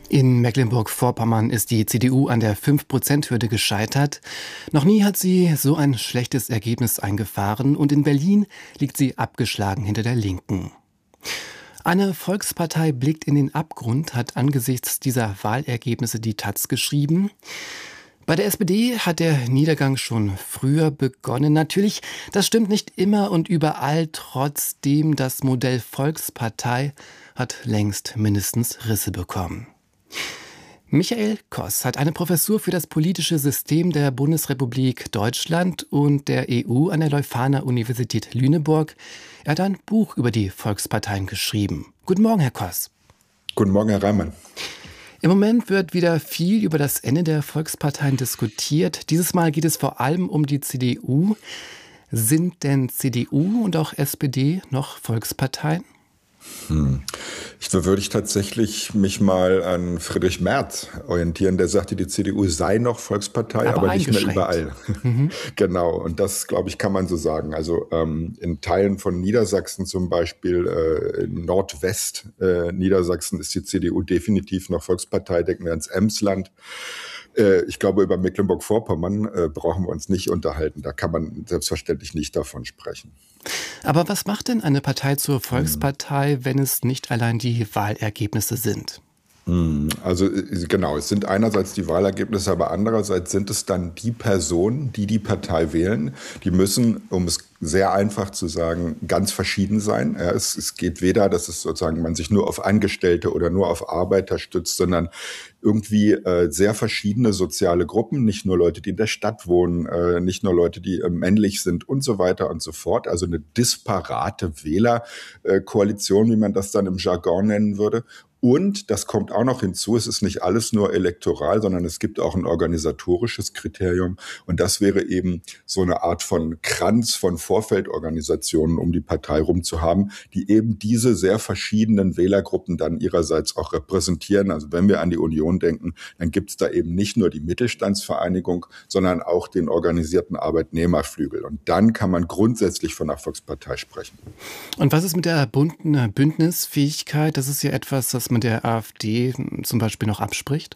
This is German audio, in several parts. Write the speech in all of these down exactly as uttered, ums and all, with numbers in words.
In Mecklenburg-Vorpommern ist die C D U an der fünf Prozent Hürde gescheitert. Noch nie hat sie so ein schlechtes Ergebnis eingefahren und in Berlin liegt sie abgeschlagen hinter der Linken. Eine Volkspartei blickt in den Abgrund, hat angesichts dieser Wahlergebnisse die Taz geschrieben. Bei der S P D hat der Niedergang schon früher begonnen. Natürlich, das stimmt nicht immer und überall. Trotzdem, das Modell Volkspartei hat längst mindestens Risse bekommen. Michael Koss hat eine Professur für das politische System der Bundesrepublik Deutschland und der E U an der Leuphana Universität Lüneburg. Er hat ein Buch über die Volksparteien geschrieben. Guten Morgen, Herr Koss. Guten Morgen, Herr Reimann. Im Moment wird wieder viel über das Ende der Volksparteien diskutiert. Dieses Mal geht es vor allem um die C D U. Sind denn C D U und auch S P D noch Volksparteien? Hm. Ich würde ich tatsächlich mich mal an Friedrich Merz orientieren. Der sagte, die C D U sei noch Volkspartei, aber, aber nicht mehr überall. Mhm. Genau, und das, glaube ich, kann man so sagen. Also ähm, in Teilen von Niedersachsen zum Beispiel, äh, in Nordwest äh, Niedersachsen ist die C D U definitiv noch Volkspartei. Denken wir ans Emsland. Äh, ich glaube, über Mecklenburg-Vorpommern äh, brauchen wir uns nicht unterhalten. Da kann man selbstverständlich nicht davon sprechen. Aber was macht denn eine Partei zur Volkspartei, hm. wenn es nicht allein die Wahlergebnisse sind? Also genau, es sind einerseits die Wahlergebnisse, aber andererseits sind es dann die Personen, die die Partei wählen. Die müssen, um es sehr einfach zu sagen, ganz verschieden sein. Ja, es, es geht weder, dass es sozusagen man sich nur auf Angestellte oder nur auf Arbeiter stützt, sondern irgendwie äh, sehr verschiedene soziale Gruppen, nicht nur Leute, die in der Stadt wohnen, äh, nicht nur Leute, die äh, männlich sind und so weiter und so fort. Also eine disparate Wählerkoalition, äh, wie man das dann im Jargon nennen würde. Und das kommt auch noch hinzu, es ist nicht alles nur elektoral, sondern es gibt auch ein organisatorisches Kriterium. Und das wäre eben so eine Art von Kranz von Vorfeldorganisationen, um die Partei rum zu haben, die eben diese sehr verschiedenen Wählergruppen dann ihrerseits auch repräsentieren. Also wenn wir an die Union denken, dann gibt es da eben nicht nur die Mittelstandsvereinigung, sondern auch den organisierten Arbeitnehmerflügel. Und dann kann man grundsätzlich von einer Volkspartei sprechen. Und was ist mit der bunten Bündnisfähigkeit? Das ist ja etwas, das man der AfD zum Beispiel noch abspricht?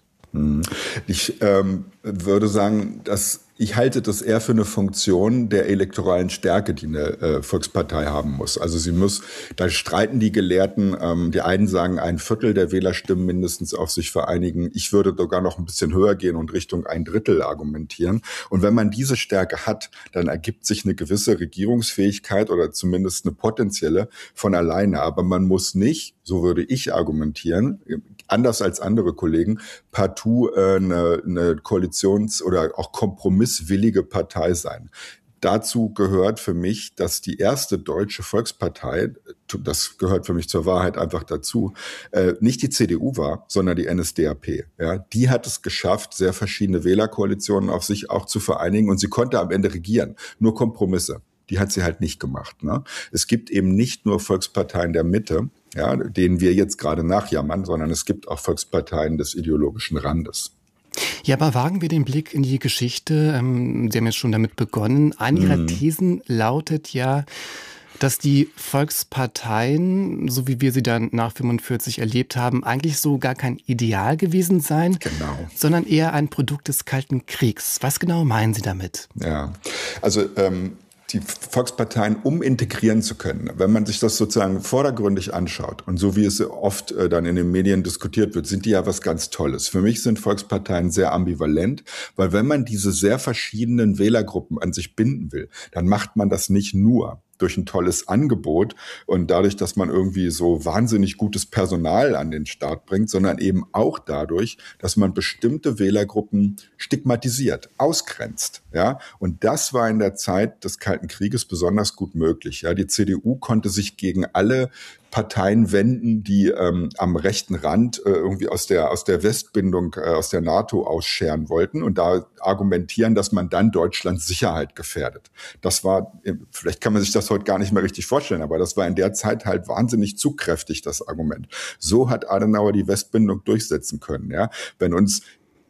Ich ähm, würde sagen, dass ich halte das eher für eine Funktion der elektoralen Stärke, die eine äh, Volkspartei haben muss. Also sie muss, da streiten die Gelehrten, ähm, die einen sagen, ein Viertel der Wählerstimmen mindestens auf sich vereinigen. Ich würde sogar noch ein bisschen höher gehen und Richtung ein Drittel argumentieren. Und wenn man diese Stärke hat, dann ergibt sich eine gewisse Regierungsfähigkeit oder zumindest eine potenzielle von alleine. Aber man muss nicht, so würde ich argumentieren, anders als andere Kollegen, partout äh, eine, eine Koalitions- oder auch kompromisswillige Partei sein. Dazu gehört für mich, dass die erste deutsche Volkspartei, das gehört für mich zur Wahrheit einfach dazu, äh, nicht die C D U war, sondern die N S D A P. Ja, die hat es geschafft, sehr verschiedene Wählerkoalitionen auf sich auch zu vereinigen und sie konnte am Ende regieren. Nur Kompromisse. Die hat sie halt nicht gemacht. Ne? Es gibt eben nicht nur Volksparteien der Mitte, ja, denen wir jetzt gerade nachjammern, sondern es gibt auch Volksparteien des ideologischen Randes. Ja, aber wagen wir den Blick in die Geschichte. Ähm, Sie haben jetzt schon damit begonnen. Eine Ihrer hm. Thesen lautet ja, dass die Volksparteien, so wie wir sie dann nach fünfundvierzig erlebt haben, eigentlich so gar kein Ideal gewesen seien, genau. sondern eher ein Produkt des Kalten Kriegs. Was genau meinen Sie damit? Ja, also ähm die Volksparteien umintegrieren zu können, wenn man sich das sozusagen vordergründig anschaut und so wie es oft äh, dann in den Medien diskutiert wird, sind die ja was ganz Tolles. Für mich sind Volksparteien sehr ambivalent, weil wenn man diese sehr verschiedenen Wählergruppen an sich binden will, dann macht man das nicht nur durch ein tolles Angebot und dadurch, dass man irgendwie so wahnsinnig gutes Personal an den Start bringt, sondern eben auch dadurch, dass man bestimmte Wählergruppen stigmatisiert, ausgrenzt. Ja, und das war in der Zeit des Kalten Krieges besonders gut möglich. Ja, die C D U konnte sich gegen alle Parteien wenden, die ähm, am rechten Rand äh, irgendwie aus der aus der Westbindung, äh, aus der NATO ausscheren wollten und da argumentieren, dass man dann Deutschlands Sicherheit gefährdet. Das war, vielleicht kann man sich das heute gar nicht mehr richtig vorstellen, aber das war in der Zeit halt wahnsinnig zugkräftig, das Argument. So hat Adenauer die Westbindung durchsetzen können. Ja, wenn uns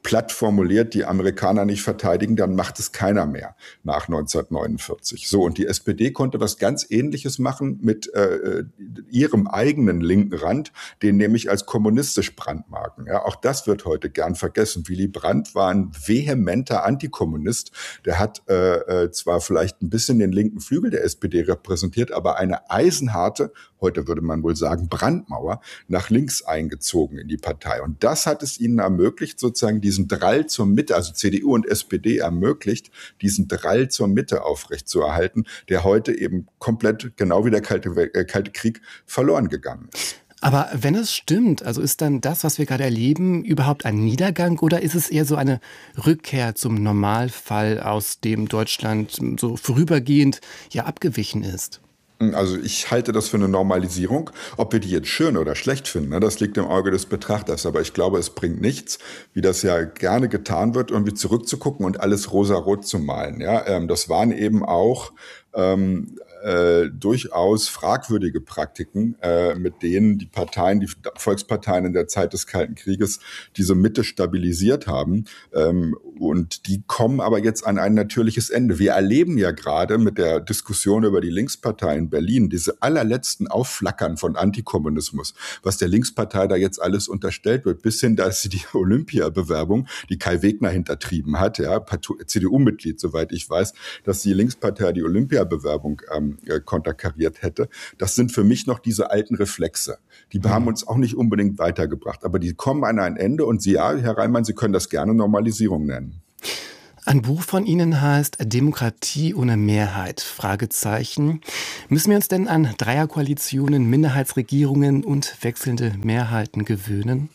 platt formuliert die Amerikaner nicht verteidigen, dann macht es keiner mehr nach neunzehnhundertneunundvierzig. So, und die S P D konnte was ganz Ähnliches machen mit äh, ihrem eigenen linken Rand, den nämlich als kommunistisch brandmarken. Ja, auch das wird heute gern vergessen. Willy Brandt war ein vehementer Antikommunist. Der hat äh, zwar vielleicht ein bisschen den linken Flügel der S P D repräsentiert, aber eine eisenharte, heute würde man wohl sagen, Brandmauer nach links eingezogen in die Partei. Und das hat es ihnen ermöglicht, sozusagen diesen Drall zur Mitte, also C D U und S P D ermöglicht, diesen Drall zur Mitte aufrechtzuerhalten, der heute eben komplett, genau wie der Kalte, äh, Kalte Krieg, verloren gegangen ist. Aber wenn es stimmt, also ist dann das, was wir gerade erleben, überhaupt ein Niedergang oder ist es eher so eine Rückkehr zum Normalfall, aus dem Deutschland so vorübergehend ja abgewichen ist? Also ich halte das für eine Normalisierung. Ob wir die jetzt schön oder schlecht finden, das liegt im Auge des Betrachters. Aber ich glaube, es bringt nichts, wie das ja gerne getan wird, irgendwie zurückzugucken und alles rosarot zu malen. Ja, das waren eben auch ähm, äh, durchaus fragwürdige Praktiken, äh, mit denen die Parteien, die Volksparteien in der Zeit des Kalten Krieges diese Mitte stabilisiert haben. Ähm, und die kommen aber jetzt an ein natürliches Ende. Wir erleben ja gerade mit der Diskussion über die Linkspartei in Berlin diese allerletzten Aufflackern von Antikommunismus, was der Linkspartei da jetzt alles unterstellt wird, bis hin, dass sie die Olympiabewerbung, die Kai Wegner hintertrieben hat, ja, C D U-Mitglied, soweit ich weiß, dass die Linkspartei die Olympiabewerbung ähm, konterkariert hätte. Das sind für mich noch diese alten Reflexe. Die mhm. haben uns auch nicht unbedingt weitergebracht, aber die kommen an ein Ende und Sie, ja, Herr Reimann, Sie können das gerne Normalisierung nennen. Ein Buch von Ihnen heißt Demokratie ohne Mehrheit, Fragezeichen. Müssen wir uns denn an Dreierkoalitionen, Minderheitsregierungen und wechselnde Mehrheiten gewöhnen?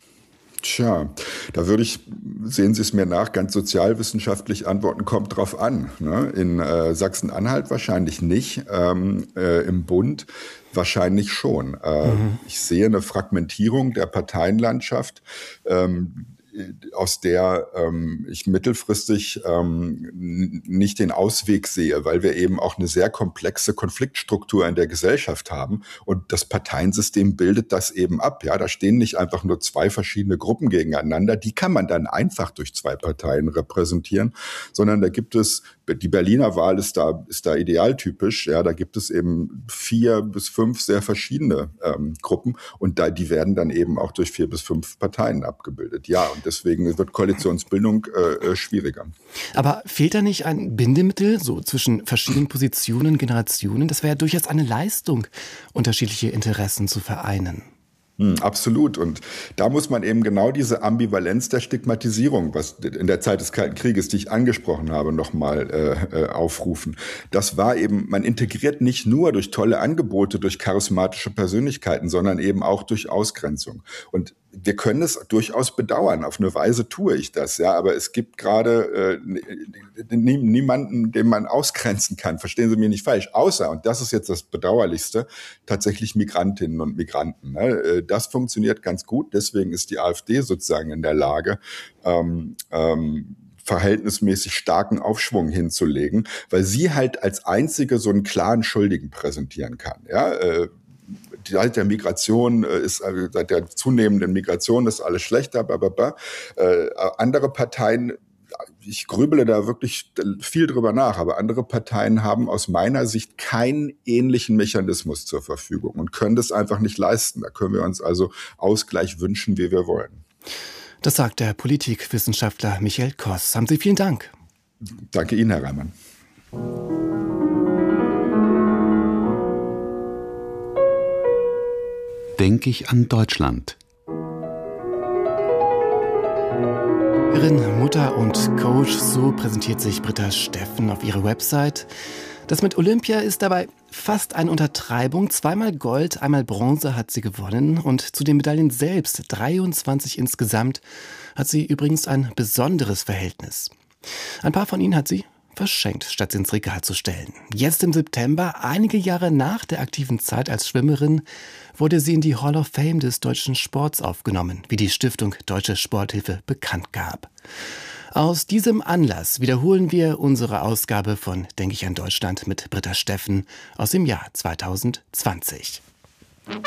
Tja, da würde ich, sehen Sie es mir nach, ganz sozialwissenschaftlich antworten, kommt drauf an. Ne? In äh, Sachsen-Anhalt wahrscheinlich nicht, ähm, äh, im Bund wahrscheinlich schon. Äh, mhm. Ich sehe eine Fragmentierung der Parteienlandschaft, ähm, aus der ähm, ich mittelfristig ähm, nicht den Ausweg sehe, weil wir eben auch eine sehr komplexe Konfliktstruktur in der Gesellschaft haben und das Parteiensystem bildet das eben ab. Ja, da stehen nicht einfach nur zwei verschiedene Gruppen gegeneinander, die kann man dann einfach durch zwei Parteien repräsentieren, sondern da gibt es, die Berliner Wahl ist da, ist da idealtypisch, ja, da gibt es eben vier bis fünf sehr verschiedene ähm, Gruppen und da, die werden dann eben auch durch vier bis fünf Parteien abgebildet. Ja, und deswegen wird Koalitionsbildung äh, schwieriger. Aber fehlt da nicht ein Bindemittel, so zwischen verschiedenen Positionen, Generationen? Das wäre ja durchaus eine Leistung, unterschiedliche Interessen zu vereinen. Hm, absolut. Und da muss man eben genau diese Ambivalenz der Stigmatisierung, was in der Zeit des Kalten Krieges, die ich angesprochen habe, nochmal äh, aufrufen. Das war eben, man integriert nicht nur durch tolle Angebote, durch charismatische Persönlichkeiten, sondern eben auch durch Ausgrenzung. Und wir können es durchaus bedauern. Auf eine Weise tue ich das, ja. Aber es gibt gerade äh, niemanden, den man ausgrenzen kann. Verstehen Sie mich nicht falsch. Außer, und das ist jetzt das Bedauerlichste, tatsächlich Migrantinnen und Migranten. Ne? Das funktioniert ganz gut. Deswegen ist die AfD sozusagen in der Lage, ähm, ähm, verhältnismäßig starken Aufschwung hinzulegen, weil sie halt als einzige so einen klaren Schuldigen präsentieren kann. Ja. Äh, Seit der Migration ist, seit der zunehmenden Migration ist alles schlechter, blablabla. Äh, andere Parteien, ich grübele da wirklich viel drüber nach, aber andere Parteien haben aus meiner Sicht keinen ähnlichen Mechanismus zur Verfügung und können das einfach nicht leisten. Da können wir uns also Ausgleich wünschen, wie wir wollen. Das sagt der Politikwissenschaftler Michael Koss. Haben Sie vielen Dank. Danke Ihnen, Herr Reimann. Denke ich an Deutschland. Lehrerin, Mutter und Coach, so präsentiert sich Britta Steffen auf ihrer Website. Das mit Olympia ist dabei fast eine Untertreibung. Zweimal Gold, einmal Bronze hat sie gewonnen. Und zu den Medaillen selbst, dreiundzwanzig insgesamt, hat sie übrigens ein besonderes Verhältnis. Ein paar von ihnen hat sie verschenkt, statt sie ins Regal zu stellen. Jetzt im September, einige Jahre nach der aktiven Zeit als Schwimmerin, wurde sie in die Hall of Fame des deutschen Sports aufgenommen, wie die Stiftung Deutsche Sporthilfe bekannt gab. Aus diesem Anlass wiederholen wir unsere Ausgabe von Denke ich an Deutschland mit Britta Steffen aus dem Jahr zweitausendzwanzig.